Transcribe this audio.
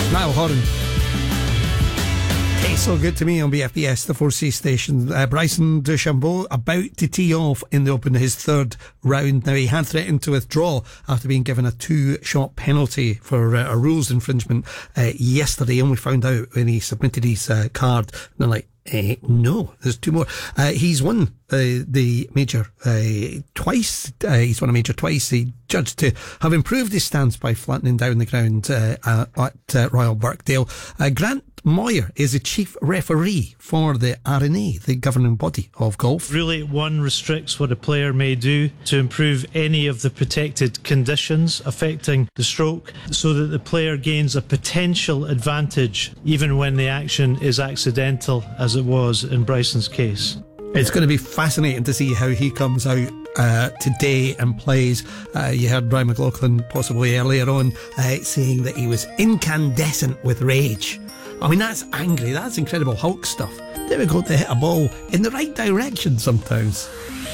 Niall Horan. Tastes so good to me on BFBS, the 4C station. Bryson DeChambeau about to tee off in the Open, his third round. Now, he had threatened to withdraw after being given a 2-shot penalty for a rules infringement yesterday, and we found out when he submitted his card. They're like, no, there's 2 more. He's won the major twice. He's won a major twice. He judged to have improved his stance by flattening down the ground at Royal Birkdale. Grant Moyer is the chief referee for the R&A, the governing body of golf. Rule 8.1 restricts what a player may do to improve any of the protected conditions affecting the stroke, so that the player gains a potential advantage even when the action is accidental, as it was in Bryson's case. It's going to be fascinating to see how he comes out today and plays. You heard Brian McLaughlin possibly earlier on saying that he was incandescent with rage. I mean, that's angry. That's Incredible Hulk stuff. Difficult to hit a ball in the right direction sometimes.